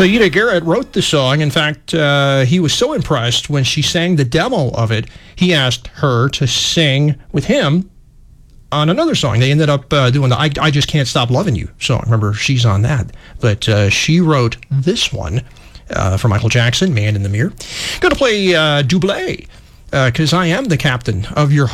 So Ida Garrett wrote the song. In fact, he was so impressed when she sang the demo of it, he asked her to sing with him on another song. They ended up doing the I Just Can't Stop Loving You song. Remember, she's on that. But she wrote this one for Michael Jackson, Man in the Mirror. Going to play Double, because I am the captain of your heart.